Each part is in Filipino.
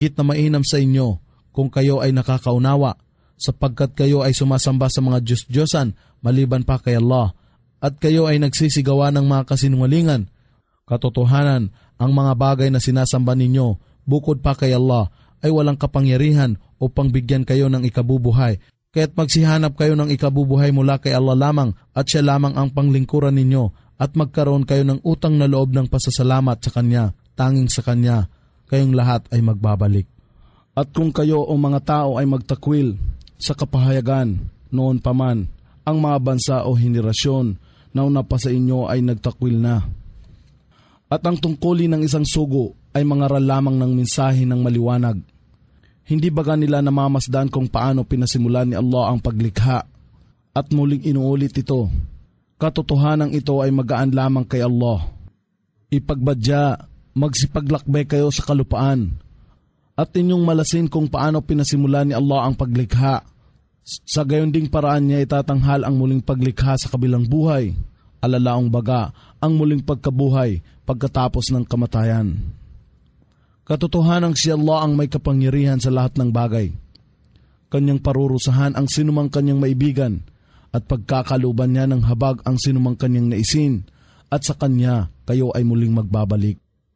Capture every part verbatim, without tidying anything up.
higit na mainam sa inyo kung kayo ay nakakaunawa, sapagkat kayo ay sumasamba sa mga Diyos-Diyosan maliban pa kay Allah, at kayo ay nagsisigawa ng mga kasinungalingan. Katotohanan, ang mga bagay na sinasamba ninyo, bukod pa kay Allah, ay walang kapangyarihan upang bigyan kayo ng ikabubuhay. Kaya't magsihanap kayo ng ikabubuhay mula kay Allah lamang, at siya lamang ang panglingkuran ninyo, at magkaroon kayo ng utang na loob ng pasasalamat sa Kanya. Tanging sa Kanya, kayong lahat ay magbabalik. At kung kayo o mga tao ay magtakwil sa kapahayagan, noon pa man, ang mga bansa o henerasyon na una pa sa inyo ay nagtakwil na. At ang tungkulin ng isang sugo ay mangaral lamang ng mensahe ng maliwanag. Hindi baga nila namamasdan kung paano pinasimulan ni Allah ang paglikha, at muling inuulit ito. Katotohanan ito ay magaan lamang kay Allah. Ipagbadya, magsipaglakbay kayo sa kalupaan, at inyong malasin kung paano pinasimulan ni Allah ang paglikha. Sa gayon ding paraan niya itatanghal ang muling paglikha sa kabilang buhay, alalaong baga ang muling pagkabuhay pagkatapos ng kamatayan. Katotohanan si Allah ang may kapangyarihan sa lahat ng bagay. Kanyang parurusahan ang sinumang kanyang maibigan, at pagkakaluban niya ng habag ang sinumang kanyang naisin, at sa Kanya kayo ay muling magbabalik.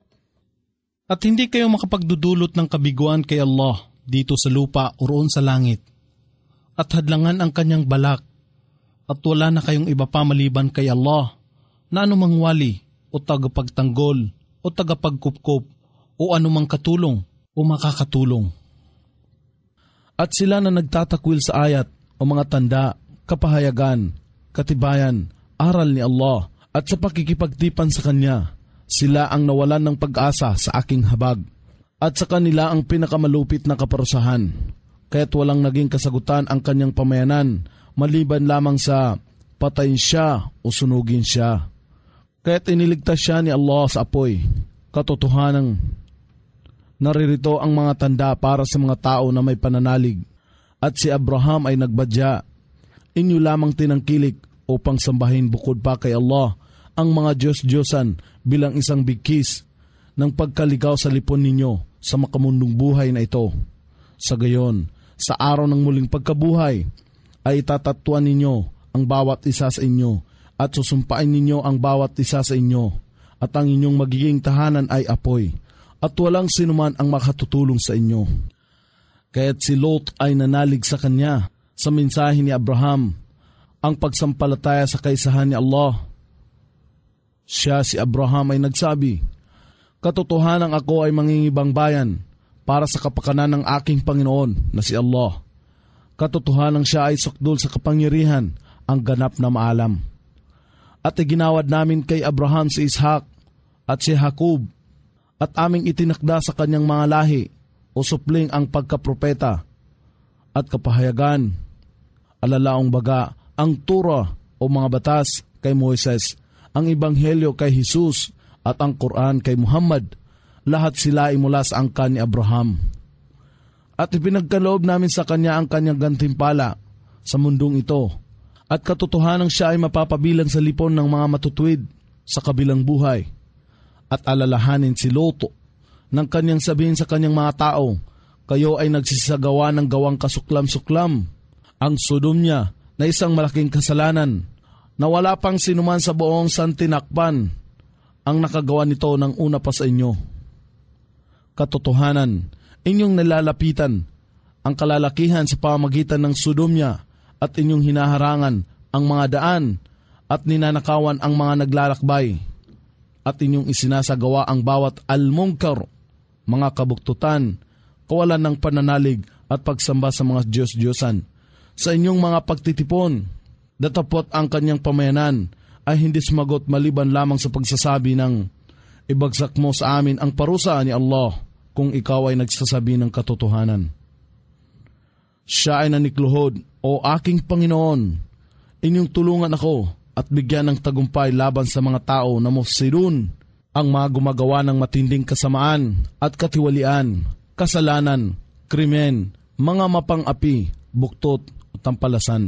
At hindi kayo makapagdudulot ng kabiguan kay Allah dito sa lupa o roon sa langit, at hadlangan ang Kanyang balak, at wala na kayong iba pa maliban kay Allah, na anumang wali o tagapagtanggol o tagapagkupkop o anumang katulong o makakatulong. At sila na nagtatakwil sa ayat o mga tanda, kapahayagan, katibayan, aral ni Allah, at sa pakikipagtipan sa Kanya, sila ang nawalan ng pag-asa sa aking habag, at sa kanila ang pinakamalupit na kaparusahan. Kaya't walang naging kasagutan ang kanyang pamayanan, maliban lamang sa patayin siya o sunugin siya. Kaya't iniligtas siya ni Allah sa apoy. Katotohanang naririto ang mga tanda para sa mga tao na may pananalig, at si Abraham ay nagbadya. Inyo lamang tinangkilik upang sambahin bukod pa kay Allah ang mga Diyos-Diyosan bilang isang bigkis ng pagkaligaw sa lipon ninyo sa makamundong buhay na ito. Sa gayon, sa araw ng muling pagkabuhay, ay itatatuan ninyo ang bawat isa sa inyo, at susumpain ninyo ang bawat isa sa inyo, at ang inyong magiging tahanan ay apoy, at walang sinuman ang makatutulong sa inyo. Kaya't si Lot ay nanalig sa kanya sa mensahe ni Abraham, ang pagsampalataya sa kaisahan ni Allah. Siya si Abraham ay nagsabi, katotohanan ako ay mangingibang bayan para sa kapakanan ng aking Panginoon na si Allah. Katotohanan siya ay sukdol sa kapangyarihan, ang ganap na maalam. At iginawad namin kay Abraham si Ishak at si Jacob, at aming itinakda sa kanyang mga lahi o supling ang pagkapropeta at kapahayagan. Alalaong baga ang Torah o mga batas kay Moises, ang Ebanghelyo kay Jesus, at ang Quran kay Muhammad. Lahat sila ay mula sa angkan ni Abraham. At ipinagkaloob namin sa kanya ang kanyang gantimpala sa mundong ito, at katotohanan siya ay mapapabilang sa lipon ng mga matutuwid sa kabilang buhay. At alalahanin si Lot nang kanyang sabihin sa kanyang mga tao, kayo ay nagsisagawa ng gawang kasuklam-suklam. Ang Sodom niya na isang malaking kasalanan, na wala pang sinuman sa buong santinakpan ang nakagawa nito ng una pa sa inyo. Katotohanan, inyong nalalapitan ang kalalakihan sa pamagitan ng Sodomya, at inyong hinaharangan ang mga daan at ninanakawan ang mga naglalakbay, at inyong isinasagawa ang bawat almungkar, mga kabuktutan, kawalan ng pananalig at pagsamba sa mga Diyos-Diyosan. Sa inyong mga pagtitipon, datapot ang kanyang pamayanan ay hindi sumagot maliban lamang sa pagsasabi ng, ibagsak mo sa amin ang parusa ni Allah kung ikaw ay nagsasabi ng katotohanan. Siya ay nanikluhod, o aking Panginoon, inyong tulungan ako at bigyan ng tagumpay laban sa mga tao na mufsidun, ang mga gumagawa ng matinding kasamaan at katiwalian, kasalanan, krimen, mga mapang-api, buktot o tampalasan.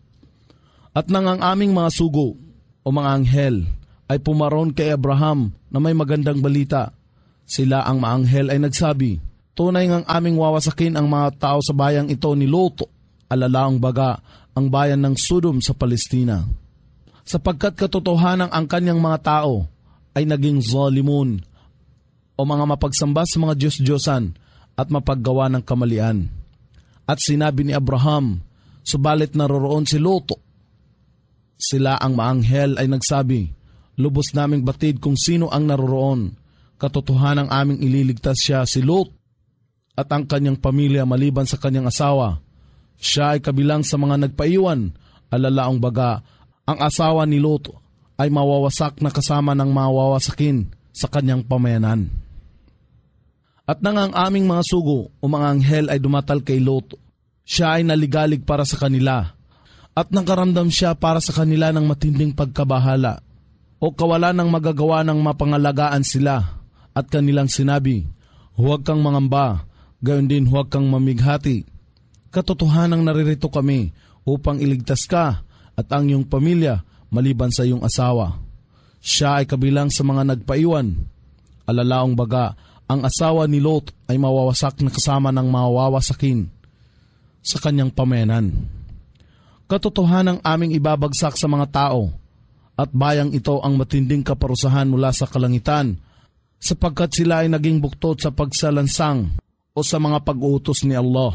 At nang ang aming mga sugo o mga anghel ay pumaron kay Abraham na may magandang balita, sila ang maanghel ay nagsabi, Tunay ngang aming wawasakin ang mga tao sa bayang ito ni Lot, alalaang baga ang bayan ng Sodom sa Palestina. Sapagkat katotohanan ang kanyang mga tao ay naging zalimun o mga mapagsamba sa mga Diyos-Diyosan at mapaggawa ng kamalian. At sinabi ni Abraham, subalit naroroon si Lot. Sila ang maanghel ay nagsabi, lubos naming batid kung sino ang naroroon. Katotohanan ang aming ililigtas siya si Lot at ang kanyang pamilya maliban sa kanyang asawa. Siya ay kabilang sa mga nagpaiwan, alalaang baga, ang asawa ni Lot ay mawawasak na kasama ng mawawasakin sa kanyang pamayanan. At nang ang aming mga sugo o mga anghel ay dumatal kay Lot, siya ay naligalig para sa kanila at nakaramdam siya para sa kanila ng matinding pagkabahala o kawalan ng magagawa ng mapangalagaan sila at kanilang sinabi, huwag kang mangamba, gayon din huwag kang mamighati. Katotohanang naririto kami upang iligtas ka at ang iyong pamilya maliban sa iyong asawa. Siya ay kabilang sa mga nagpaiwan. Alalaong baga, ang asawa ni Lot ay mawawasak na kasama ng mawawasakin sa kanyang pamayanan. Katotohanang aming ibabagsak sa mga tao at bayang ito ang matinding kaparusahan mula sa kalangitan sapagkat sila ay naging buktot sa pagsalansang o sa mga pag-uutos ni Allah.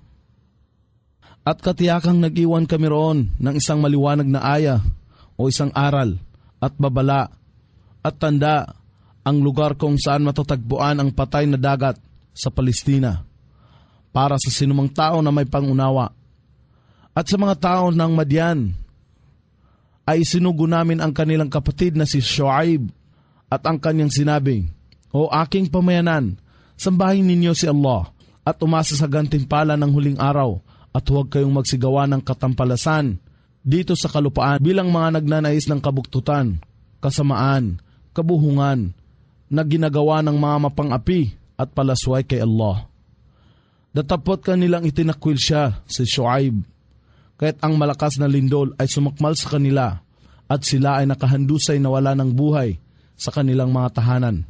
At katiyakang nag-iwan kami roon ng isang maliwanag na aya o isang aral at babala at tanda ang lugar kung saan matatagpuan ang patay na dagat sa Palestina para sa sinumang tao na may pangunawa. At sa mga tao ng Madian ay sinugo namin ang kanilang kapatid na si Shuaib at ang kanyang sinabi, o aking pamayanan, sambahin ninyo si Allah at umasa sa gantimpala ng huling araw at huwag kayong magsigawa ng katampalasan dito sa kalupaan bilang mga nagnanais ng kabuktutan, kasamaan, kabuhungan na ginagawa ng mga mapang-api at palasway kay Allah. Datapot kanilang itinakwil siya si Shuaib, kaya't ang malakas na lindol ay sumakmal sa kanila at sila ay nakahandusay na wala ng buhay sa kanilang mga tahanan.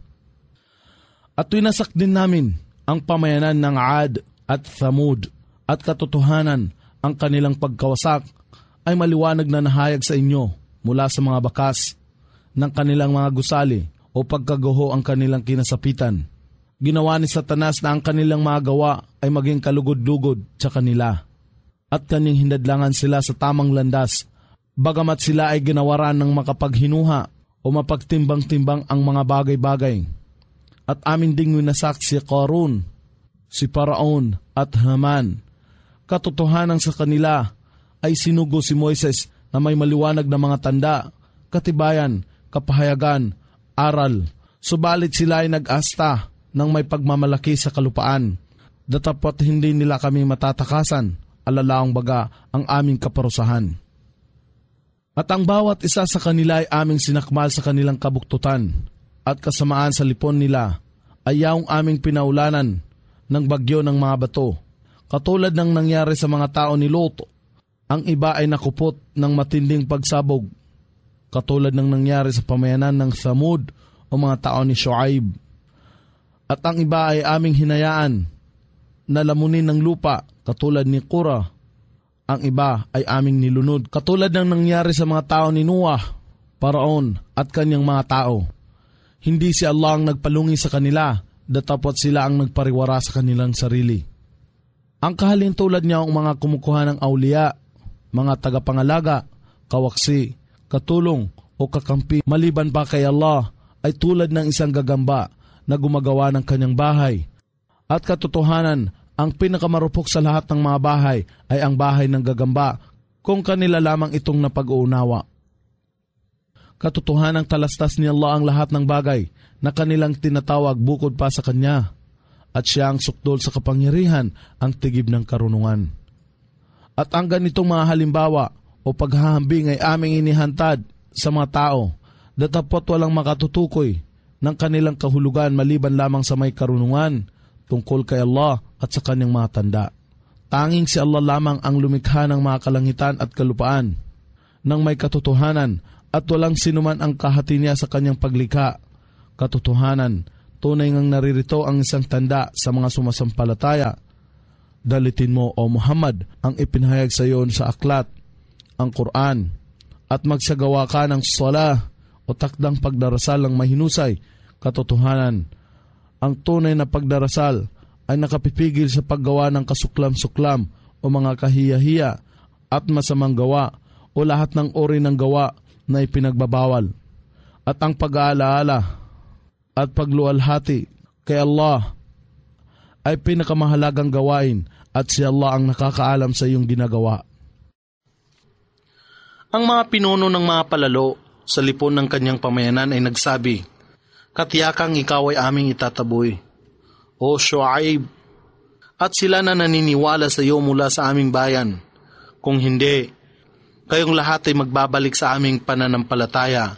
At winasak din namin ang pamayanan ng Ad at Thamud at katotohanan ang kanilang pagkawasak ay maliwanag na nahayag sa inyo mula sa mga bakas ng kanilang mga gusali o pagkaguho ang kanilang kinasapitan. Ginawa ni Satanas na ang kanilang mga gawa ay maging kalugod-lugod sa kanila at kanyang hinadlangan sila sa tamang landas, bagamat sila ay ginawaran ng makapaghinuha o mapagtimbang-timbang ang mga bagay-bagay. At amin ding winasak si Qarun, si Paraon at Haman. Katotohanan sa kanila ay sinugo si Moises na may maliwanag na mga tanda, katibayan, kapahayagan, aral. Subalit sila ay nag-asta ng may pagmamalaki sa kalupaan. Datapot hindi nila kami matatakasan, alalaang baga ang aming kaparusahan. At ang bawat isa sa kanila ay aming sinakmal sa kanilang kabuktutan at kasamaan sa lipon nila ay yaong aming pinaulanan ng bagyo ng mga bato. Katulad ng nangyari sa mga tao ni Lot, ang iba ay nakupot ng matinding pagsabog. Katulad ng nangyari sa pamayanan ng Thamud o mga tao ni Shuaib. At ang iba ay aming hinayaan na lamunin ng lupa katulad ni Qura. Ang iba ay aming nilunod katulad ng nangyari sa mga tao ni Noah, Paraon at kanyang mga tao. Hindi si Allah ang nagpalungi sa kanila, datapot sila ang nagpariwara sa kanilang sarili. Ang kahalintulad niya ang mga kumukuha ng awliya, mga tagapangalaga, kawaksi, katulong o kakampi maliban pa kay Allah ay tulad ng isang gagamba na gumagawa ng kanyang bahay. At katotohanan, ang pinakamarupok sa lahat ng mga bahay ay ang bahay ng gagamba kung kanila lamang itong napag-uunawa. Katotohanang talastas ni Allah ang lahat ng bagay na kanilang tinatawag bukod pa sa Kanya at Siya ang sukdol sa kapangyarihan, ang tigib ng karunungan. At ang ganitong mga halimbawa o paghahambing ay aming inihantad sa mga tao, datapot walang makatutukoy ng kanilang kahulugan maliban lamang sa may karunungan tungkol kay Allah at sa kanyang mga tanda. Tanging si Allah lamang ang lumikha ng mga kalangitan at kalupaan ng may katotohanan at walang sinuman ang kahati niya sa kanyang paglikha. Katotohanan, tunay ngang naririto ang isang tanda sa mga sumasampalataya. Dalitin mo, O Muhammad, ang ipinahayag sa iyo sa aklat, ang Quran, at magsagawa ka ng salah o takdang pagdarasal ng mahinusay, katotohanan. Ang tunay na pagdarasal ay nakapipigil sa paggawa ng kasuklam-suklam o mga kahiya-hiya at masamang gawa o lahat ng uri ng gawa na ipinagbabawal. At ang pag-aalaala at paglualhati kay Allah ay pinakamahalagang gawain at si Allah ang nakakaalam sa iyong ginagawa. Ang mga pinuno ng mga palalo sa lipon ng kanyang pamayanan ay nagsabi, "Katiyakang ikaw ay aming itataboy, O Shuaib, at sila na naniniwala sa iyo mula sa aming bayan. Kung hindi, kayong lahat ay magbabalik sa aming pananampalataya."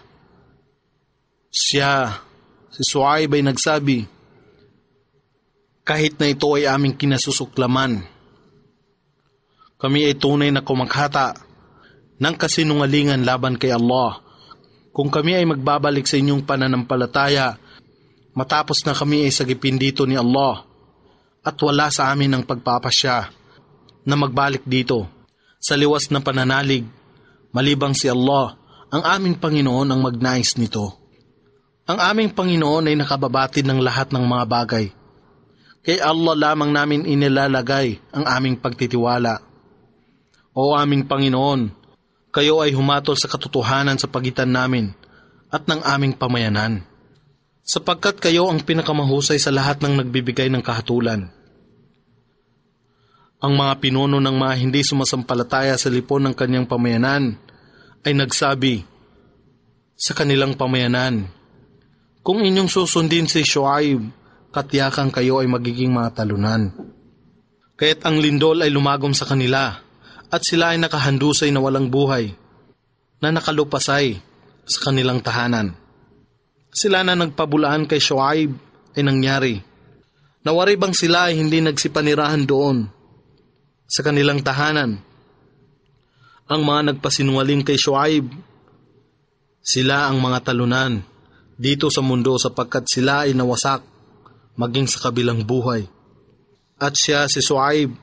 Siya, si Shuaib ay nagsabi, "Kahit na ito ay aming kinasusuklaman, kami ay tunay na kumakhata ng kasinungalingan laban kay Allah. Kung kami ay magbabalik sa inyong pananampalataya, matapos na kami ay sagipin dito ni Allah, at wala sa amin ang pagpapasya na magbalik dito sa liwas na pananalig, malibang si Allah, ang aming Panginoon ang magnais nito. Ang aming Panginoon ay nakababatid ng lahat ng mga bagay. Kay Allah lamang namin inilalagay ang aming pagtitiwala. O aming Panginoon, kayo ay humatol sa katotohanan sa pagitan namin at ng aming pamayanan, sapagkat kayo ang pinakamahusay sa lahat ng nagbibigay ng kahatulan." Ang mga pinuno ng mga hindi sumasampalataya sa lipon ng kanyang pamayanan ay nagsabi sa kanilang pamayanan, "Kung inyong susundin si Shuaib, katiyakang kayo ay magiging mga talunan." Kaya't ang lindol ay lumagom sa kanila at sila ay nakahandusay na walang buhay, na nakalupasay sa kanilang tahanan. Sila na nagpabulaan kay Shuaib ay nangyari. Nawari bang sila ay hindi nagsipanirahan doon sa kanilang tahanan? Ang mga nagpasinungaling kay Shuaib, sila ang mga talunan dito sa mundo sapagkat sila ay nawasak maging sa kabilang buhay. At siya, si Shuaib,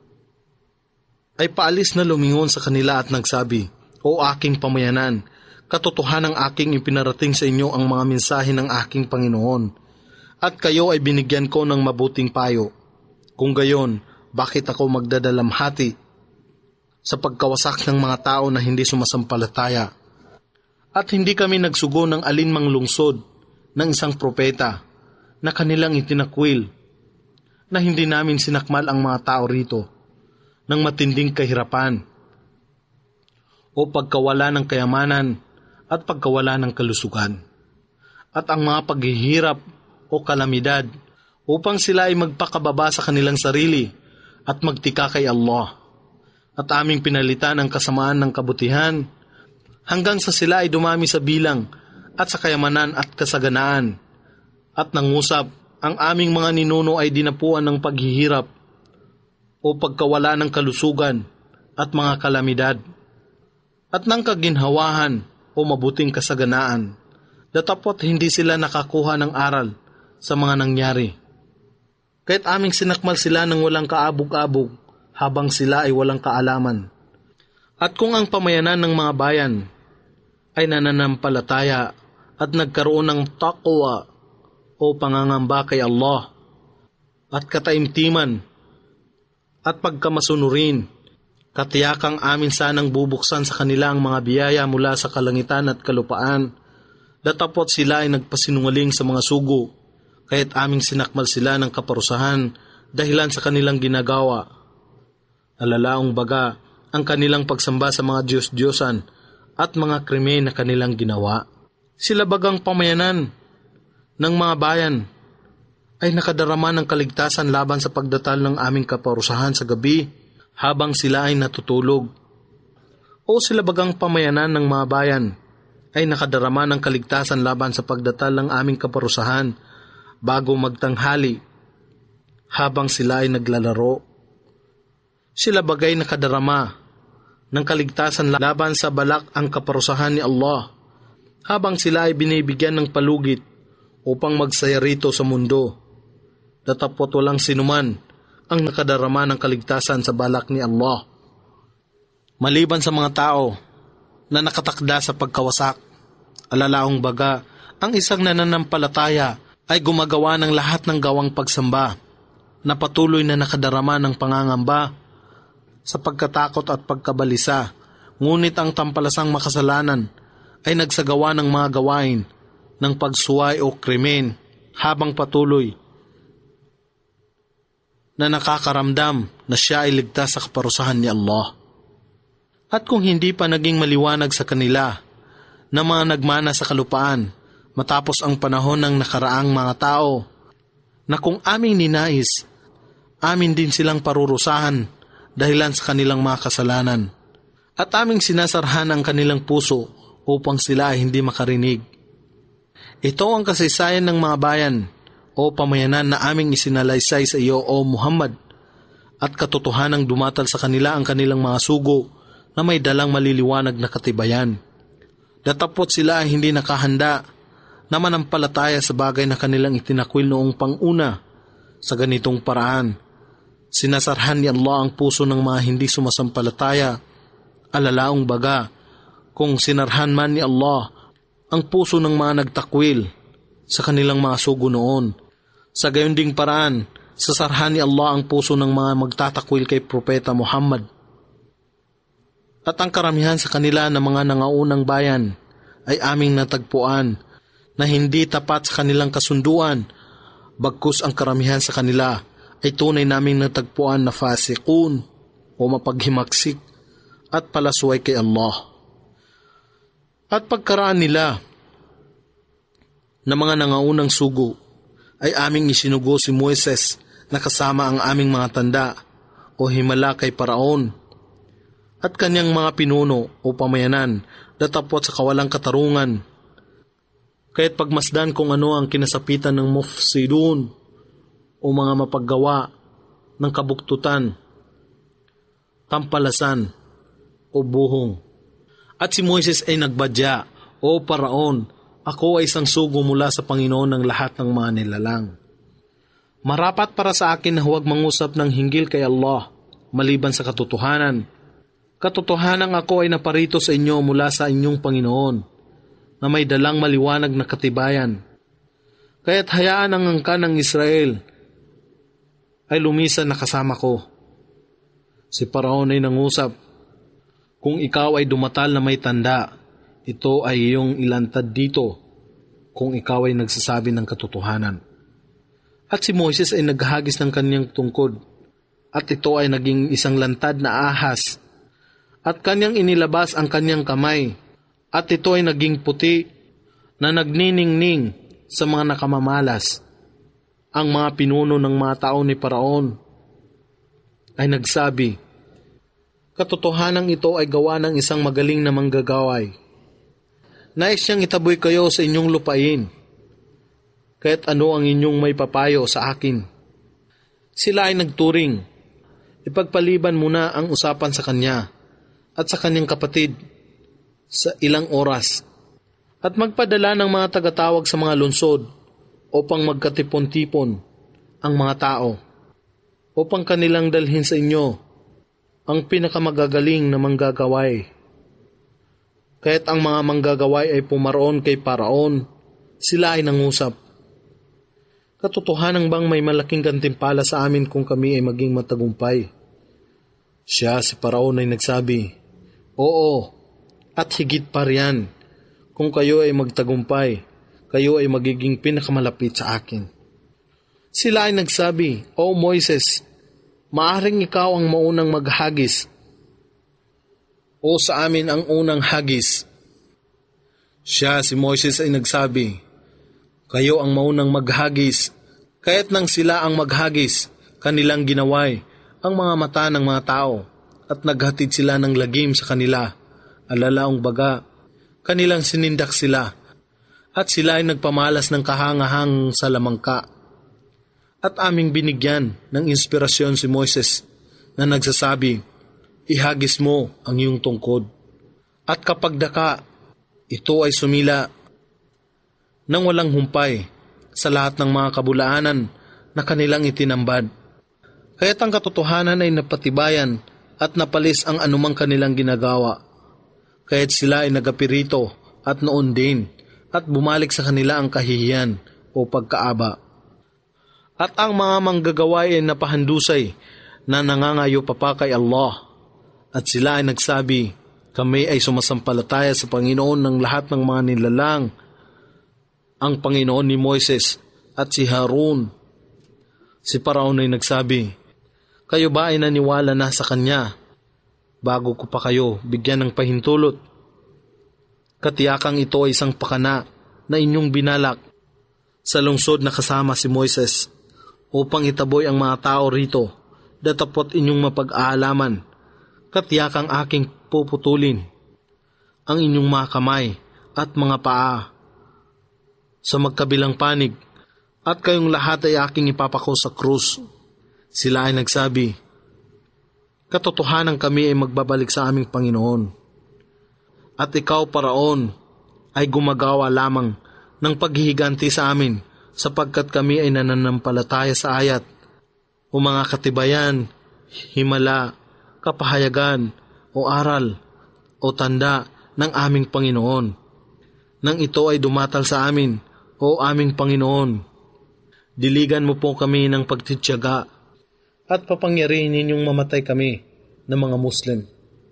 ay paalis na lumingon sa kanila at nagsabi, "O aking pamayanan, katotohanang aking ipinarating sa inyo ang mga mensahe ng aking Panginoon, at kayo ay binigyan ko ng mabuting payo. Kung gayon, bakit ako magdadalamhati sa pagkawasak ng mga tao na hindi sumasampalataya? At hindi kami nagsugo ng alinmang lungsod ng isang propeta na kanilang itinakwil, na hindi namin sinakmal ang mga tao rito ng matinding kahirapan o pagkawala ng kayamanan at pagkawala ng kalusugan, at ang mga paghihirap o kalamidad, upang sila ay magpakababa sa kanilang sarili at magtika kay Allah. At aming pinalitan ang kasamaan ng kabutihan hanggang sa sila ay dumami sa bilang at sa kayamanan at kasaganaan. At nangusap, ang aming mga ninuno ay dinapuan ng paghihirap o pagkawala ng kalusugan at mga kalamidad, at ng kaginhawahan o mabuting kasaganaan, datapot hindi sila nakakuha ng aral sa mga nangyari. Kahit aming sinakmal sila ng walang kaabog-abog habang sila ay walang kaalaman. At kung ang pamayanan ng mga bayan ay nananampalataya at nagkaroon ng taqwa o pangangamba kay Allah at kataimtiman at pagkamasunurin, katiyakang amin sanang bubuksan sa kanila ang mga biyaya mula sa kalangitan at kalupaan, datapot sila ay nagpasinungaling sa mga sugo, kaya't aming sinakmal sila ng kaparusahan dahilan sa kanilang ginagawa. Alalaong baga ang kanilang pagsamba sa mga Diyos-Diyosan at mga krimen na kanilang ginawa. Sila bagang pamayanan ng mga bayan ay nakadarama ng kaligtasan laban sa pagdatal ng aming kaparusahan sa gabi habang sila ay natutulog. O sila bagang pamayanan ng mga bayan ay nakadarama ng kaligtasan laban sa pagdatal ng aming kaparusahan bago magtanghali habang sila ay naglalaro. Sila bagay nakadarama ng kaligtasan laban sa balak ang kaparusahan ni Allah habang sila ay binibigyan ng palugit upang magsaya rito sa mundo. Datapot walang sinuman ang nakadarama ng kaligtasan sa balak ni Allah. Maliban sa mga tao na nakatakda sa pagkawasak, alalaong baga, ang isang nananampalataya ay gumagawa ng lahat ng gawang pagsamba na patuloy na nakadarama ng pangangamba sa pagkatakot at pagkabalisa, ngunit ang tampalasang makasalanan ay nagsagawa ng mga gawain ng pagsuway o krimen habang patuloy na nakakaramdam na siya ay ligtas sa kaparusahan ni Allah. At kung hindi pa naging maliwanag sa kanila na mga nagmana sa kalupaan matapos ang panahon ng nakaraang mga tao na kung aming ninais, amin din silang parurusahan dahilan sa kanilang mga kasalanan at aming sinasarhan ang kanilang puso upang sila ay hindi makarinig. Ito ang kasaysayan ng mga bayan o pamayanan na aming isinalaysay sa iyo o Muhammad, at katotohanang dumatal sa kanila ang kanilang mga sugo na may dalang maliliwanag na katibayan. Datapot sila ay hindi nakahanda na manampalataya sa bagay na kanilang itinakwil noong panguna. Sa ganitong paraan, sinasarhan ni Allah ang puso ng mga hindi sumasampalataya. Alalaong baga, kung sinarhan man ni Allah ang puso ng mga nagtakwil sa kanilang mga sugo noon, sa gayon ding paraan, sasarhan ni Allah ang puso ng mga magtatakwil kay Propeta Muhammad. At ang karamihan sa kanila na mga nangaunang bayan ay aming natagpuan na hindi tapat sa kanilang kasunduan, bagkus ang karamihan sa kanila ay tunay naming natagpuan na fasikun o mapaghimaksik at palasway kay Allah. At pagkaraan nila na mga nangaunang sugo ay aming isinugo si Moises na kasama ang aming mga tanda o himala kay Paraon at kanyang mga pinuno o pamayanan datapot sa kawalang katarungan. Kaya't pagmasdan kung ano ang kinasapitan ng mufsidun o mga mapaggawa ng kabuktutan, tampalasan o buhong. At si Moises ay nagbadya, o Paraon, ako ay isang sugo mula sa Panginoon ng lahat ng mga nilalang. Marapat para sa akin na huwag mangusap ng hinggil kay Allah, maliban sa katotohanan. Katotohanan ako ay naparito sa inyo mula sa inyong Panginoon, na may dalang maliwanag na katibayan. Kaya't hayaan ang angkan ng Israel ay lumisan na kasama ko. Si Paraon ay nangusap, kung ikaw ay dumatal na may tanda, ito ay iyong ilantad dito kung ikaw ay nagsasabi ng katotohanan. At si Moises ay naghagis ng kanyang tungkod, at ito ay naging isang lantad na ahas, at kanyang inilabas ang kanyang kamay, at ito ay naging puti na nagniningning sa mga nakamamalas. Ang mga pinuno ng mga tao ni Paraon ay nagsabi, katotohanang ito ay gawa ng isang magaling na manggagaway. Nais niyang itaboy kayo sa inyong lupain, kaya't ano ang inyong may papayo sa akin. Sila ay nagturing, ipagpaliban muna ang usapan sa kanya at sa kanyang kapatid sa ilang oras, at magpadala ng mga tagatawag sa mga lungsod upang magkatipon-tipon ang mga tao, upang kanilang dalhin sa inyo ang pinakamagagaling na manggagaway. Kaya't ang mga manggagaway ay pumaroon kay Paraon, sila ay nangusap, katotohanan bang may malaking gantimpala sa amin kung kami ay maging matagumpay? Siya, si Paraon, ay nagsabi, oo, at higit pa riyan, kung kayo ay magtagumpay, kayo ay magiging pinakamalapit sa akin. Sila ay nagsabi, O Moises, maaring ikaw ang maunang maghagis, o sa amin ang unang hagis. Siya, si Moises, ay nagsabi, kayo ang maunang maghagis, kaya't nang sila ang maghagis, kanilang ginaway ang mga mata ng mga tao, at naghatid sila ng lagim sa kanila. Alalaong baga, kanilang sinindak sila, at sila ay nagpamalas ng kahangahang sa lamangka. At aming binigyan ng inspirasyon si Moises na nagsasabi, ihagis mo ang iyong tungkod. At kapag daka, ito ay sumila nang walang humpay, sa lahat ng mga kabulaanan na kanilang itinambad. Kaya't ang katotohanan ay napatibayan at napalis ang anumang kanilang ginagawa. Kaya't sila ay nagapirito at noon din at bumalik sa kanila ang kahihiyan o pagkaaba. At ang mga manggagawa ay napahandusay na nangangayo pa pa kay Allah. At sila ay nagsabi, kami ay sumasampalataya sa Panginoon ng lahat ng mga nilalang, ang Panginoon ni Moises at si Harun. Si Paraon ay nagsabi, kayo ba ay naniwala na sa kanya bago ko pa kayo bigyan ng pahintulot? Katiyakang ito ay isang pakana na inyong binalak sa lungsod na kasama si Moises upang itaboy ang mga tao rito, datapot inyong mapag-aalaman. Katiyakang aking puputulin ang inyong mga kamay at mga paa sa magkabilang panig, at kayong lahat ay aking ipapako sa krus. Sila ay nagsabi, katotohanan kami ay magbabalik sa aming Panginoon. At ikaw, Paraon, ay gumagawa lamang ng paghihiganti sa amin sapagkat kami ay nananampalataya sa ayat o mga katibayan, himala, kapahayagan o aral o tanda ng aming Panginoon. Nang ito ay dumatal sa amin, o aming Panginoon, diligan mo po kami ng pagtitiyaga at papangyarihin ninyong mamatay kami ng mga Muslim.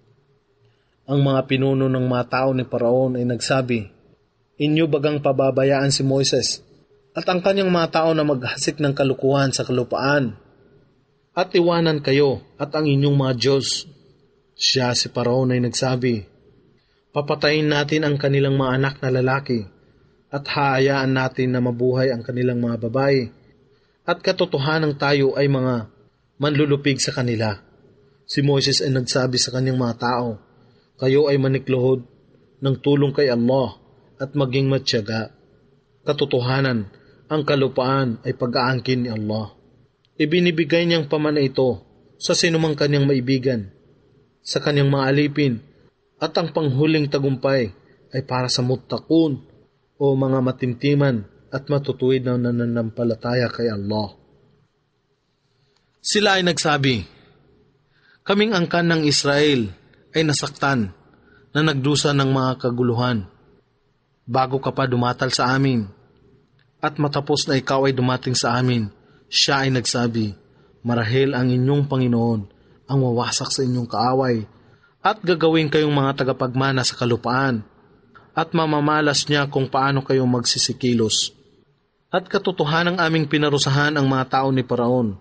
Ang mga pinuno ng mga tao ni Paraon ay nagsabi, inyo bagang pababayaan si Moises at ang kanyang mga tao na maghasik ng kalukuhan sa kalupaan at iwanan kayo at ang inyong mga Diyos? Siya, si Paraon, ay nagsabi, papatayin natin ang kanilang mga anak na lalaki at haayaan natin na mabuhay ang kanilang mga babae at katotohanan tayo ay mga manlulupig sa kanila. Si Moises ay nagsabi sa kanyang mga tao, kayo ay manikluhod ng tulong kay Allah at maging matyaga. Katotohanan, ang kalupaan ay pag-aangkin ni Allah. Ibinibigay niyang pamana ito sa sinumang kanyang maibigan, sa kanyang mga alipin, at ang panghuling tagumpay ay para sa muttaqun o mga matimtiman at matutuwid na nananampalataya kay Allah. Sila ay nagsabi, kaming angkan ng Israel ay nasaktan na nagdusa ng mga kaguluhan bago ka pa dumatal sa amin, at matapos na ikaw ay dumating sa amin, siya ay nagsabi, marahil ang inyong Panginoon ang wawasak sa inyong kaaway at gagawin kayong mga tagapagmana sa kalupaan at mamamalas niya kung paano kayo magsisikilos. At katotohanang aming pinarusahan ang mga tao ni Paraon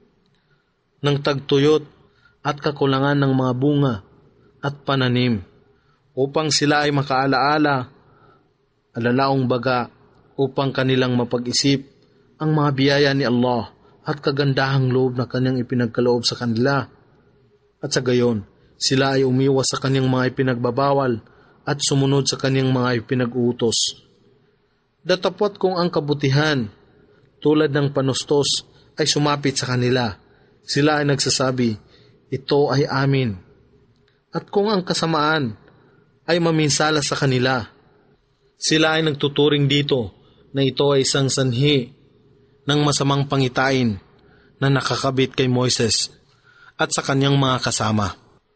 ng tagtuyot at kakulangan ng mga bunga at pananim upang sila ay makaalaala, alalaong baga, upang kanilang mapag-isip ang mga biyaya ni Allah at kagandahang loob na kanyang ipinagkaloob sa kanila. At sa gayon, sila ay umiwas sa kanyang mga ipinagbabawal at sumunod sa kanyang mga ipinag-uutos. Datapot kung ang kabutihan, tulad ng panustos, ay sumapit sa kanila, sila ay nagsasabi, ito ay amin. At kung ang kasamaan ay maminsala sa kanila, sila ay nagtuturing dito na ito ay isang sanhi ng masamang pangitain na nakakabit kay Moises at sa kanyang mga kasama.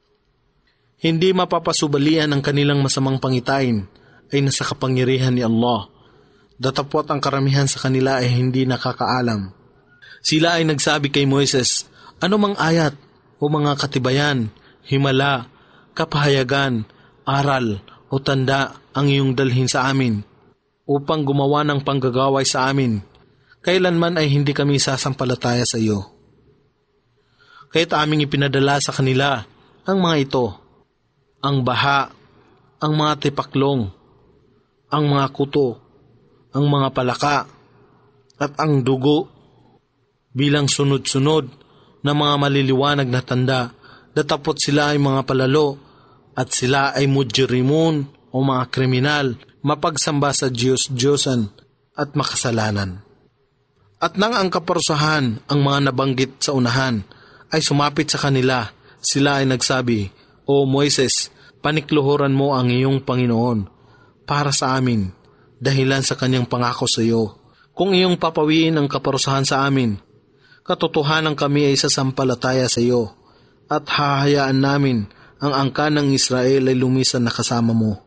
Hindi mapapasubalian ang kanilang masamang pangitain ay nasa kapangyarihan ni Allah. Datapot ang karamihan sa kanila ay hindi nakakaalam. Sila ay nagsabi kay Moises, ano mang ayat o mga katibayan, himala, kapahayagan, aral o tanda ang iyong dalhin sa amin upang gumawa ng panggagaway sa amin, kailanman ay hindi kami sasampalataya sa iyo. Kaya't aming ipinadala sa kanila ang mga ito, ang baha, ang mga tipaklong, ang mga kuto, ang mga palaka, at ang dugo bilang sunod-sunod na mga maliliwanag na tanda, datapot sila ay mga palalo at sila ay mujrimun o mga kriminal, mapagsamba sa Diyos-Diyosan at makasalanan. At nang ang kaparusahan ang mga nabanggit sa unahan ay sumapit sa kanila, sila ay nagsabi, O Moises, panikluhuran mo ang iyong Panginoon para sa amin, dahilan sa kanyang pangako sa iyo. Kung iyong papawiin ang kaparusahan sa amin, katotohanan kami ay sasampalataya sa iyo at hahayaan namin ang angkan ng Israel ay lumisan na kasama mo.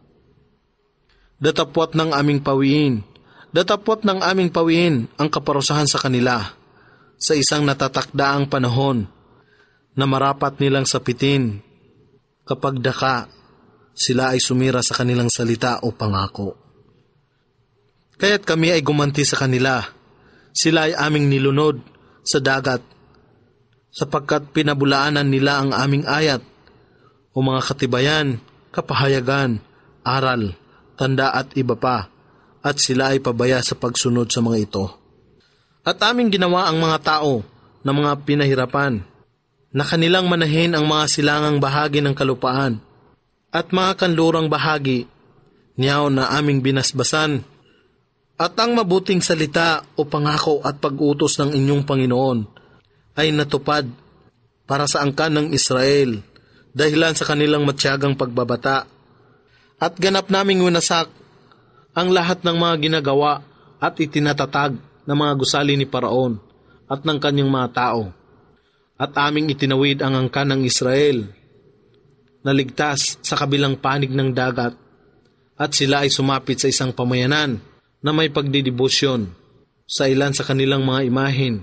Datapwat ng aming pawiin, datapwat ng aming pawiin ang kaparusahan sa kanila sa isang natatakdaang panahon na marapat nilang sapitin kapag daka sila ay sumira sa kanilang salita o pangako. Kaya't kami ay gumanti sa kanila. Sila ay aming nilunod sa dagat sapagkat pinabulaanan nila ang aming ayat o mga katibayan, kapahayagan, aral, tanda at iba pa, at sila ay pabaya sa pagsunod sa mga ito. At aming ginawa ang mga tao na mga pinahirapan na kanilang manahin ang mga silangang bahagi ng kalupaan at mga kanlurang bahagi niyaw na aming binasbasan. At ang mabuting salita o pangako at pag-utos ng inyong Panginoon ay natupad para sa angkan ng Israel dahilan sa kanilang matyagang pagbabata. At ganap naming winasak ang lahat ng mga ginagawa at itinatatag ng mga gusali ni Paraon at ng kanyang mga tao. At aming itinawid ang angkan ng Israel na ligtas sa kabilang panig ng dagat at sila ay sumapit sa isang pamayanan na may pagdidibusyon sa ilan sa kanilang mga imahin.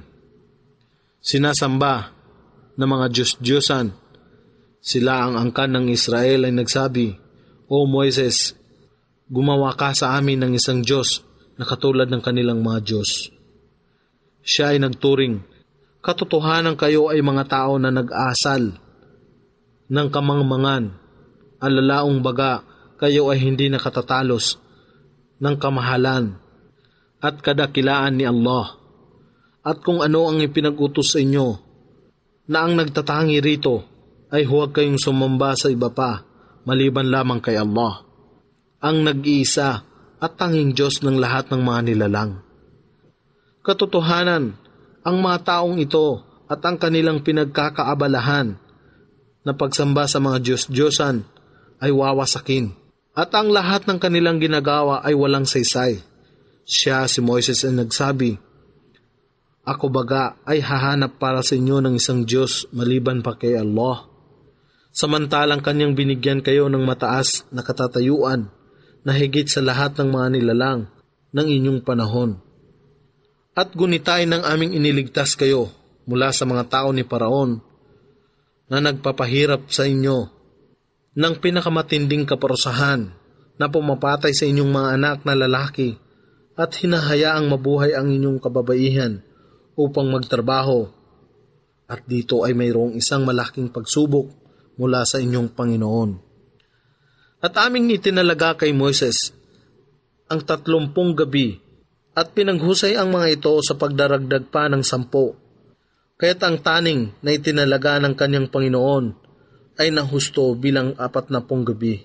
Sinasamba ng mga Diyos-Diyosan. Sila ang angkan ng Israel ay nagsabi, O Moises, gumawa ka sa amin ng isang Diyos na katulad ng kanilang mga Diyos. Siya ay nagturing, katotohanan kayo ay mga tao na nag-asal ng kamangmangan. Alalaong baga, kayo ay hindi nakatatalos ng kamahalan at kadakilaan ni Allah. At kung ano ang ipinag-utos sa inyo, na ang nagtatangi rito ay huwag kayong sumamba sa iba pa, maliban lamang kay Allah, ang nag-iisa at tanging Diyos ng lahat ng mga nilalang. Katotohanan, ang mga taong ito at ang kanilang pinagkakaabalahan na pagsamba sa mga Diyos-Diyosan ay wawasakin. At ang lahat ng kanilang ginagawa ay walang saysay. Siya, si Moises, ay nagsabi, Ako baga ay hahanap para sa inyo ng isang Diyos maliban pa kay Allah. Samantalang kanyang binigyan kayo ng mataas na katatayuan na higit sa lahat ng mga nilalang ng inyong panahon. At gunitay ng aming iniligtas kayo mula sa mga tao ni Paraon na nagpapahirap sa inyo ng pinakamatinding kaparusahan na pumapatay sa inyong mga anak na lalaki at hinahayaang mabuhay ang inyong kababaihan upang magtrabaho. At dito ay mayroong isang malaking pagsubok mula sa inyong Panginoon. At aming itinalaga kay Moises ang tatlumpung gabi at pinaghusay ang mga ito sa pagdaragdag pa ng sampo. Kaya't ang taning na itinalaga ng kanyang Panginoon ay nahusto bilang apat na pong gabi.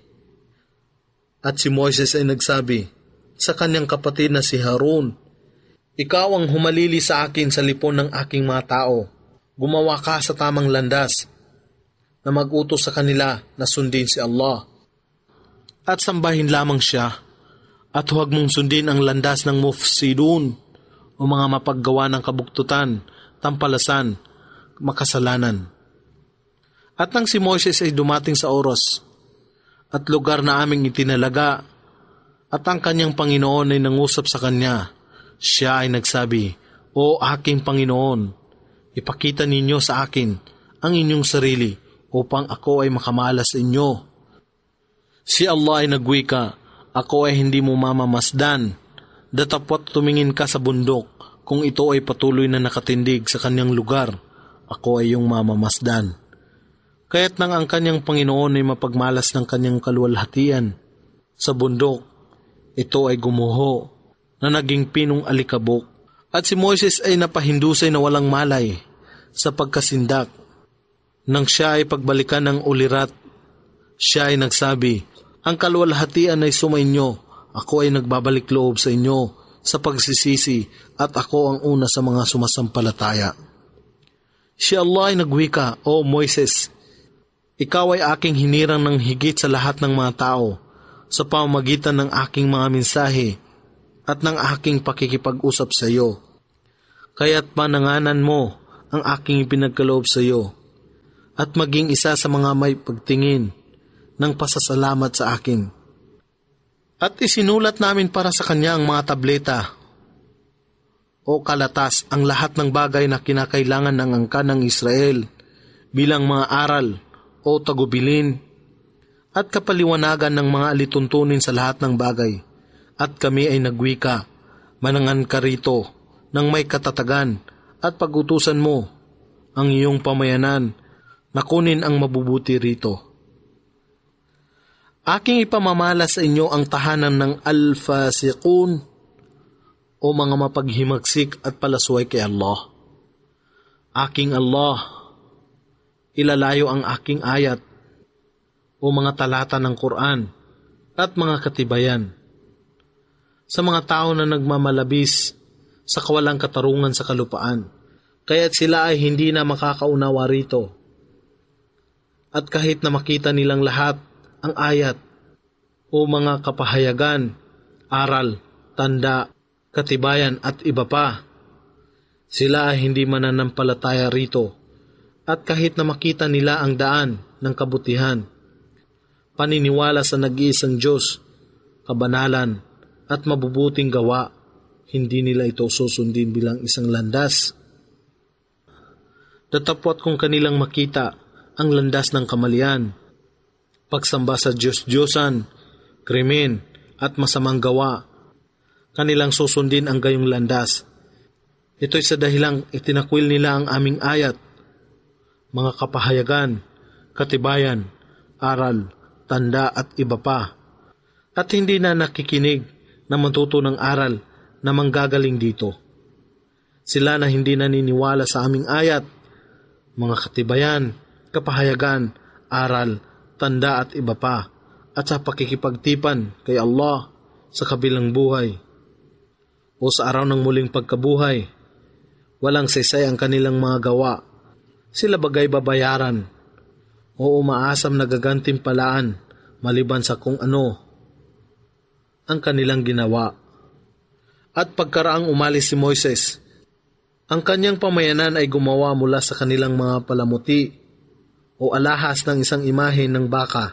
At si Moises ay nagsabi sa kanyang kapatid na si Harun, Ikaw ang humalili sa akin sa lipon ng aking mga tao. Gumawa ka sa tamang landas na mag-utos sa kanila na sundin si Allah. At sambahin lamang siya at huwag mong sundin ang landas ng mufsidun o mga mapaggawa ng kabuktutan, tampalasan, makasalanan. At nang si Moises ay dumating sa oras at lugar na aming itinalaga at ang kanyang Panginoon ay nangusap sa kanya, siya ay nagsabi, O aking Panginoon, ipakita ninyo sa akin ang inyong sarili upang ako ay makamalas sa inyo. Si Allah ay nagwika, Ako ay hindi mo mamamasdan, datapwat tumingin ka sa bundok kung ito ay patuloy na nakatindig sa kanyang lugar, ako ay iyong mamamasdan. Kaya't nang ang kanyang Panginoon ay mapagmalas ng kanyang kaluwalhatian sa bundok, ito ay gumuho na naging pinong alikabok. At si Moises ay napahindusay na walang malay sa pagkasindak. Nang siya ay pagbalikan ng ulirat, siya ay nagsabi, Ang kaluwalhatian ay sumainyo, ako ay nagbabalik loob sa inyo sa pagsisisi at ako ang una sa mga sumasampalataya. Si Allah ay nagwika, O Moises, Ikaw ay aking hinirang ng higit sa lahat ng mga tao sa pamamagitan ng aking mga mensahe at ng aking pakikipag-usap sa iyo. Kaya't pananganan mo ang aking ipinagkaloob sa iyo at maging isa sa mga may pagtingin ng pasasalamat sa akin. At isinulat namin para sa kanya ang mga tableta o kalatas, ang lahat ng bagay na kinakailangan ng angkan ng Israel bilang mga aral o tagubilin at kapaliwanagan ng mga alituntunin sa lahat ng bagay. At kami ay nagwika, manangan ka rito ng may katatagan at pagutusan mo ang iyong pamayanan na kunin ang mabubuti rito. Aking ipamamala sa inyo ang tahanan ng al-fasiqun o mga mapaghimagsik at palasway kay Allah. Aking Allah, ilalayo ang aking ayat o mga talata ng Quran at mga katibayan sa mga tao na nagmamalabis sa kawalang katarungan sa kalupaan, kaya't sila ay hindi na makakaunawa rito. At kahit na makita nilang lahat ang ayat o mga kapahayagan, aral, tanda, katibayan at iba pa, sila ay hindi mananampalataya rito. At kahit na makita nila ang daan ng kabutihan, paniniwala sa nag-iisang Diyos, kabanalan at mabubuting gawa, hindi nila ito susundin bilang isang landas. Datapwat kung kanilang makita ang landas ng kamalian, pagsamba sa Diyos-Diyosan, krimen at masamang gawa, kanilang susundin ang gayong landas. Ito'y sa dahilang itinakwil nila ang aming ayat, mga kapahayagan, katibayan, aral, tanda at iba pa, at hindi na nakikinig na matuto ng aral na manggagaling dito. Sila na hindi naniniwala sa aming ayat, mga katibayan, kapahayagan, aral, tanda at iba pa, at sa pakikipagtipan kay Allah sa kabilang buhay o sa araw ng muling pagkabuhay. Walang saysay ang kanilang mga gawa. Sila bagay babayaran o umaasam na gagantimpalaan maliban sa kung ano ang kanilang ginawa. At pagkaraang umalis si Moises, ang kanyang pamayanan ay gumawa mula sa kanilang mga palamuti o alahas ng isang imahe ng baka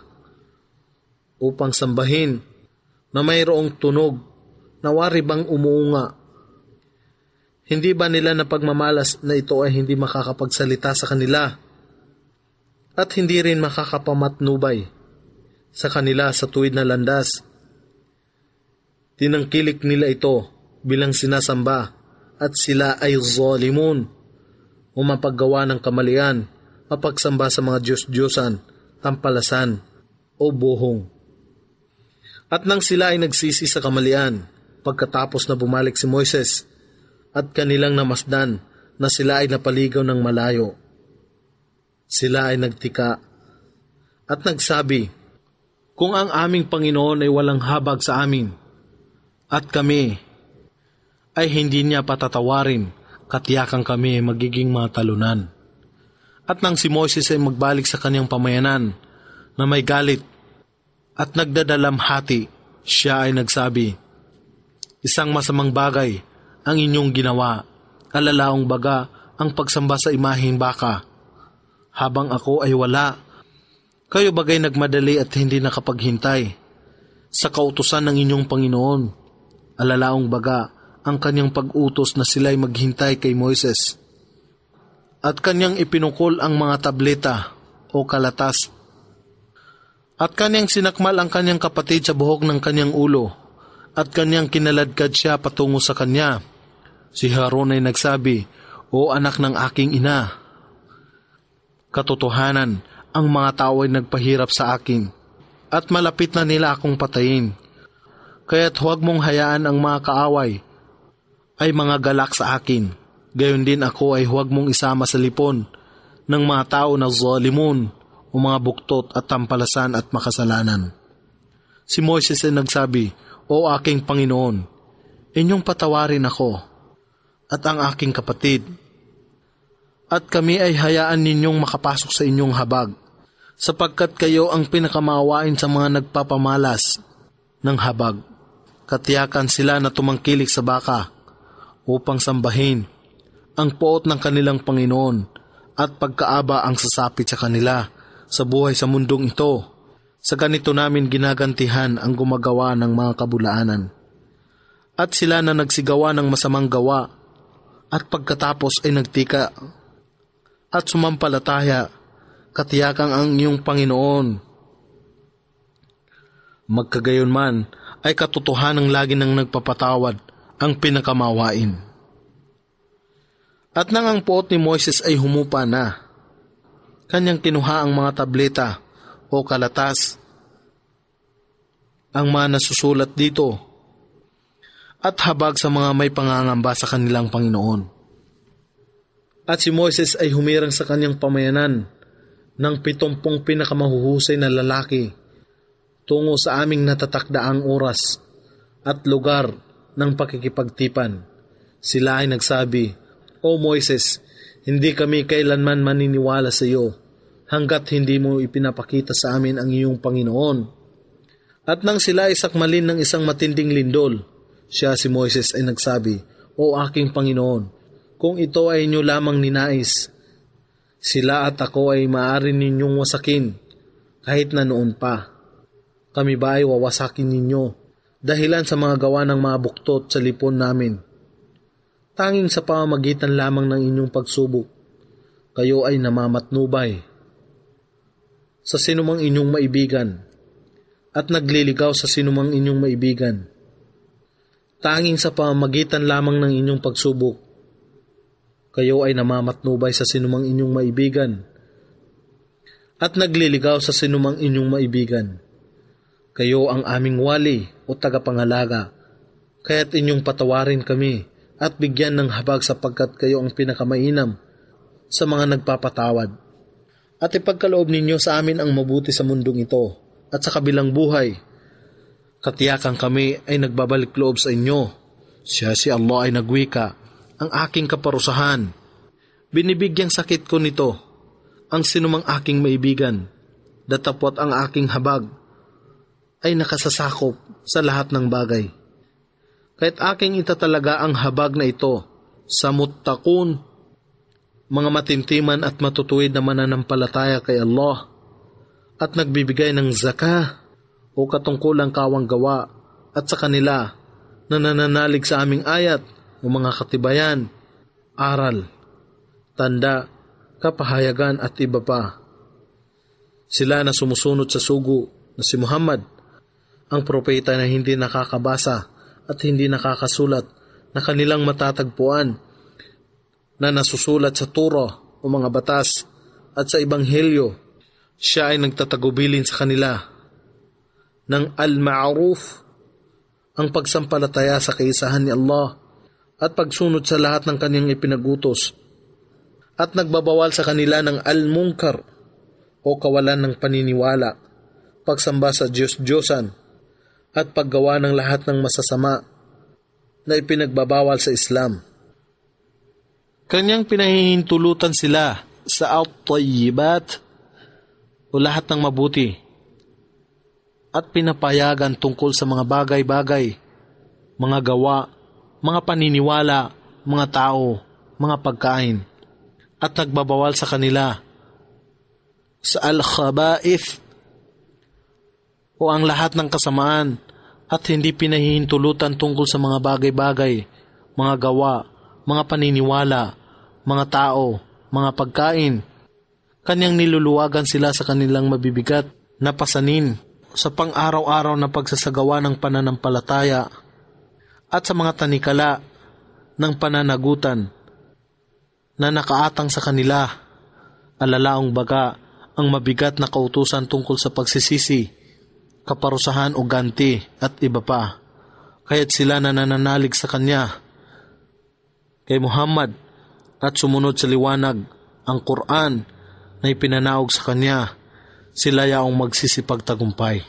upang sambahin na mayroong tunog na wari bang umuunga. Hindi ba nila napagmamalas na ito ay hindi makakapagsalita sa kanila at hindi rin makakapamatnubay sa kanila sa tuwid na landas? Tinangkilik nila ito bilang sinasamba at sila ay zalimun o mapaggawa ng kamalian, mapagsamba sa mga Diyos-Diyosan, tampalasan o buhong. At nang sila ay nagsisi sa kamalian, pagkatapos na bumalik si Moises at kanilang namasdan na sila ay napaligaw ng malayo, sila ay nagtika at nagsabi, kung ang aming Panginoon ay walang habag sa amin at kami ay hindi niya patatawarin, katiyakan kami magiging mga talunan. At nang si Moises ay magbalik sa kanyang pamayanan na may galit at nagdadalamhati, siya ay nagsabi, isang masamang bagay ang inyong ginawa, alalaong baga ang pagsamba sa imaheng baka. Habang ako ay wala, kayo bagay nagmadali at hindi nakapaghintay sa kautusan ng inyong Panginoon. Alalaong baga ang kanyang pag-utos na sila'y maghintay kay Moises. At kanyang ipinukol ang mga tableta o kalatas. At kanyang sinakmal ang kanyang kapatid sa buhok ng kanyang ulo. At kanyang kinaladkad siya patungo sa kanya. Si Haron ay nagsabi, o anak ng aking ina, katotohanan, ang mga tao ay nagpahirap sa akin, at malapit na nila akong patayin. Kaya't huwag mong hayaan ang mga kaaway ay mga galak sa akin. Gayon din ako ay huwag mong isama sa lipon ng mga tao na zalimun o mga buktot at tampalasan at makasalanan. Si Moises ay nagsabi, o aking Panginoon, inyong patawarin ako at ang aking kapatid, at kami ay hayaan ninyong makapasok sa inyong habag, sapagkat kayo ang pinakamaawain sa mga nagpapamalas ng habag. katiyakan sila na tumangkilik sa baka upang sambahin ang poot ng kanilang Panginoon at pagkaaba ang sasapit sa kanila sa buhay sa mundong ito. Sa ganito namin ginagantihan ang gumagawa ng mga kabulaanan. At sila na nagsigawa ng masamang gawa at pagkatapos ay nagtika at sumampalataya, katiyakang ang iyong Panginoon. Magkagayon man ay katotohanang lagi nang nagpapatawad ang pinakamawain. At nang ang poot ni Moises ay humupa na, kanyang kinuha ang mga tableta o kalatas, ang mga nasusulat dito, at habag sa mga may pangangamba sa kanilang Panginoon. At si Moises ay humirang sa kanyang pamayanan ng pitumpong pinakamahuhusay na lalaki tungo sa aming natatakdaang oras at lugar ng pakikipagtipan. Sila ay nagsabi, O Moises, hindi kami kailanman maniniwala sa iyo hanggat hindi mo ipinapakita sa amin ang iyong Panginoon. At nang sila ay sakmalin ng isang matinding lindol, siya si Moises ay nagsabi, O aking Panginoon, kung ito ay inyo lamang ninais, sila at ako ay maaari ninyong wasakin kahit na noon pa. Kami ba ay wawasakin ninyo dahilan sa mga gawa ng mga buktot sa lipon namin? Tanging sa pamamagitan lamang ng inyong pagsubok, kayo ay namamatnubay sa sinumang inyong maibigan at nagliligaw sa sinumang inyong maibigan. Tanging sa pamamagitan lamang ng inyong pagsubok, kayo ay namamatnubay sa sinumang inyong maibigan at nagliligaw sa sinumang inyong maibigan. Kayo ang aming wali o tagapangalaga, kaya't inyong patawarin kami at bigyan ng habag sapagkat kayo ang pinakamainam sa mga nagpapatawad. At ipagkaloob ninyo sa amin ang mabuti sa mundong ito at sa kabilang buhay. Katiyakan kami ay nagbabalik loob sa inyo. Siya si Allah ay nagwika, ang aking kaparusahan. Binibigyang sakit ko nito ang sinumang aking maibigan. Datapot ang aking habag ay nakasasakop sa lahat ng bagay. Kahit aking itatalaga ang habag na ito sa muttaqun, mga matintiman at matutuwid na mananampalataya kay Allah at nagbibigay ng zakah o katungkulang kawang gawa at sa kanila na nananalig sa aming ayat o mga katibayan, aral, tanda, kapahayagan at iba pa. Sila na sumusunod sa sugo na si Muhammad, ang propeta na hindi nakakabasa at hindi nakakasulat na kanilang matatagpuan na nasusulat sa Torah o mga batas at sa Ebanghelyo. Siya ay nagtatagubilin sa kanila ng al-ma'ruf, ang pagsampalataya sa kaisahan ni Allah at pagsunod sa lahat ng kanyang ipinagutos, at nagbabawal sa kanila ng al-munkar o kawalan ng paniniwala, pagsamba sa Diyos-Diyosan at paggawa ng lahat ng masasama na ipinagbabawal sa Islam. Kanyang pinahihintulutan sila sa at-tayyibat o lahat ng mabuti at pinapayagan tungkol sa mga bagay-bagay, mga gawa, mga paniniwala, mga tao, mga pagkain, at nagbabawal sa kanila sa al-khaba'ith o ang lahat ng kasamaan at hindi pinahihintulutan tungkol sa mga bagay-bagay, mga gawa, mga paniniwala, mga tao, mga pagkain. Kanyang niluluwagan sila sa kanilang mabibigat na pasanin sa pang-araw-araw na pagsasagawa ng pananampalataya at sa mga tanikala ng pananagutan na nakaatang sa kanila, alalaong baga ang mabigat na kautusan tungkol sa pagsisisi, kaparusahan o ganti at iba pa. Kaya't sila na nananalig sa kanya, kay Muhammad, at sumunod sa liwanag, ang Quran na ipinanaog sa kanya, sila yaong magsisipagtagumpay.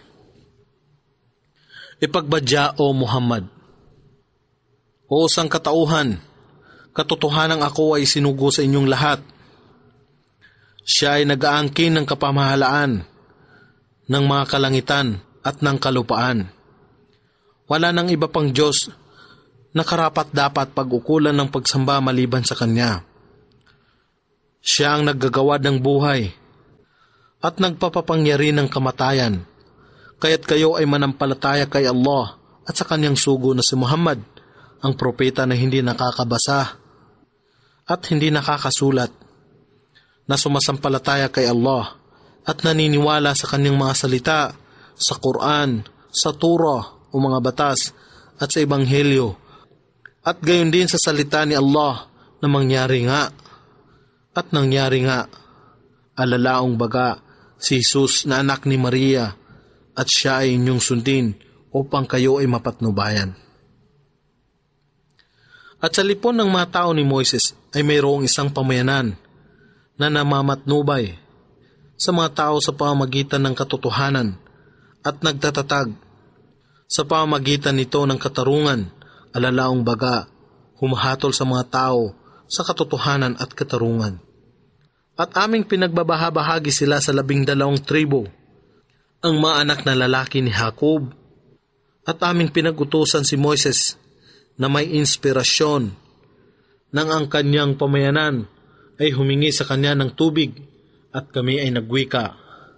Ipagbadya o Muhammad, o sangkatauhan, katotohanang ako ay sinugo sa inyong lahat. Siya ay nag-aangkin ng kapamahalaan ng mga kalangitan at ng kalupaan. Wala nang iba pang Diyos na karapat-dapat pag-ukulan ng pagsamba maliban sa Kanya. Siya ang naggagawa ng buhay at nagpapapangyari ng kamatayan. Kaya't kayo ay manampalataya kay Allah at sa Kanyang sugo na si Muhammad, ang propeta na hindi nakakabasa at hindi nakakasulat, na sumasampalataya kay Allah at naniniwala sa Kanyang mga salita, sa Quran, sa Torah o mga batas at sa Ebanghelyo, at gayon din sa salita ni Allah na mangyari nga at nangyari nga. Alalaong baga si Jesus na anak ni Maria, at siya ay inyong sundin upang kayo ay mapatnubayan. At sa lipon ng mga tao ni Moises ay mayroong isang pamayanan na namamatnubay sa mga tao sa pamamagitan ng katotohanan at nagtatatag sa pamamagitan nito ng katarungan. Alalaong baga, humahatol sa mga tao sa katotohanan at katarungan. At aming pinagbabahabahagi sila sa labing dalawang tribo, ang mga anak na lalaki ni Jacob, at aming pinagutusan si Moises na may inspirasyon nang ang kanyang pamayanan ay humingi sa kanya ng tubig, at kami ay nagwika.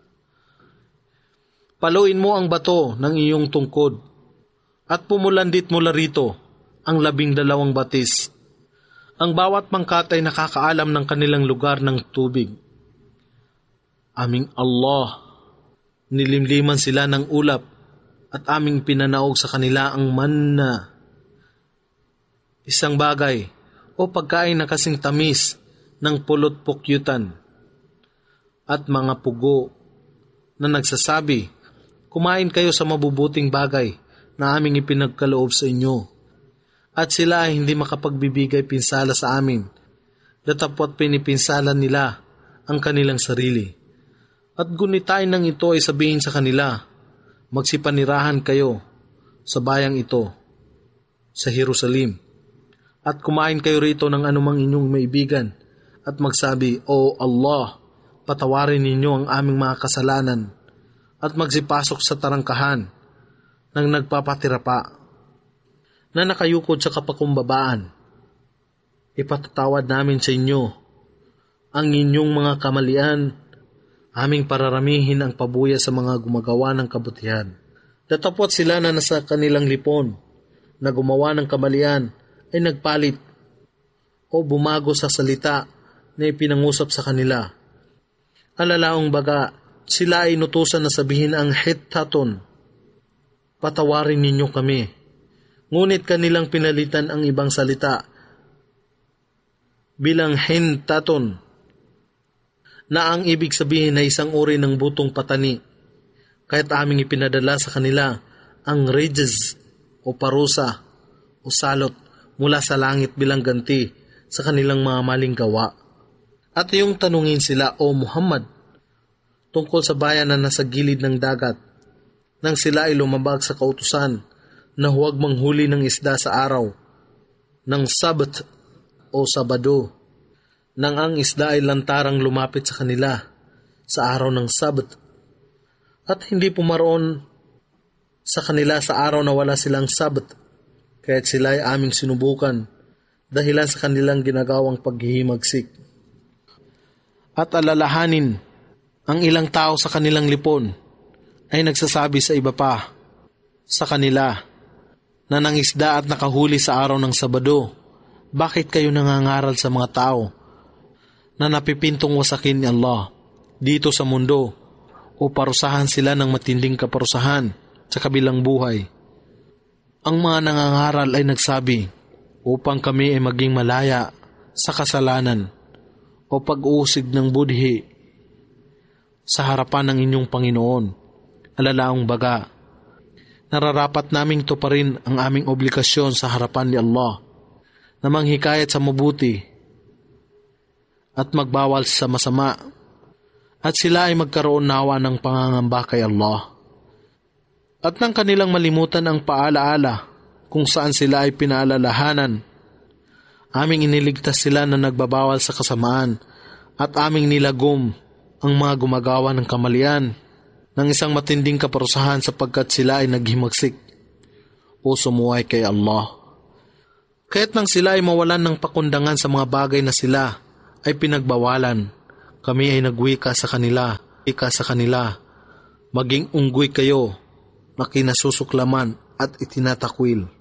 Paluin mo ang bato ng iyong tungkod at pumulandit mula rito ang labing dalawang batis. Ang bawat pangkat ay nakakaalam ng kanilang lugar ng tubig. Aming Allah, nilimliman sila ng ulap at aming pinanaog sa kanila ang manna, isang bagay o pagkain na kasing tamis ng pulot pukyutan, at mga pugo na nagsasabi, kumain kayo sa mabubuting bagay na aming ipinagkaloob sa inyo. At sila ay hindi makapagbibigay pinsala sa amin, datapwat pinipinsala nila ang kanilang sarili. At gunitain ng ito ay sabihin sa kanila, magsipanirahan kayo sa bayang ito, sa Jerusalem, at kumain kayo rito ng anumang inyong maibigan, at magsabi, O Allah, patawarin ninyo ang aming mga kasalanan, at magsipasok sa tarangkahan ng nagpapatira pa, na nakayukod sa kapakumbabaan. Ipatatawad namin sa inyo ang inyong mga kamalian, aming pararamihin ang pabuya sa mga gumagawa ng kabutihan. Datapwat sila na nasa kanilang lipon na gumawa ng kamalian ay nagpalit o bumago sa salita na ipinangusap sa kanila. Alalaong baga, sila ay inutusan na sabihin ang Hittaton, patawarin ninyo kami. Ngunit kanilang pinalitan ang ibang salita bilang Hintaton, na ang ibig sabihin ay isang uri ng butong patani. Kaya't aming ipinadala sa kanila ang ridges o parusa o salot mula sa langit bilang ganti sa kanilang mga maling gawa. At yung tanungin sila, O Muhammad, tungkol sa bayan na nasa gilid ng dagat, nang sila ay lumabag sa kautusan na huwag manghuli ng isda sa araw ng Sabat o Sabado, nang ang isda ay lantarang lumapit sa kanila sa araw ng Sabat, at hindi pumaroon sa kanila sa araw na wala silang Sabat, kaya't sila ay aming sinubukan dahilan sa kanilang ginagawang paghihimagsik. At alalahanin, ang ilang tao sa kanilang lipon ay nagsasabi sa iba pa sa kanila na nangisda at nakahuli sa araw ng Sabado, bakit kayo nangangaral sa mga tao na napipintong wasakin ni Allah dito sa mundo o parusahan sila ng matinding kaparusahan sa kabilang buhay? Ang mga nangangaral ay nagsabi, upang kami ay maging malaya sa kasalanan o pag-uusig ng budhi sa harapan ng inyong Panginoon. Alalaong baga, nararapat naming tuparin ang aming obligasyon sa harapan ni Allah na manghikayat sa mabuti at magbawal sa masama, at sila ay magkaroon nawa ng pangangamba kay Allah, at nang kanilang malimutan ang paalaala kung saan sila ay pinaalalahanan, aming iniligtas sila na nagbabawal sa kasamaan, at aming nilagom ang mga gumagawa ng kamalian ng isang matinding kaparusahan sapagkat sila ay naghimagsik puso mo ay kay Allah. Kaya't nang sila ay mawalan ng pakundangan sa mga bagay na sila ay pinagbawalan, kami ay nagwika sa kanila, wika sa kanila, maging unggoy kayo na kinasusuklaman at itinatakwil.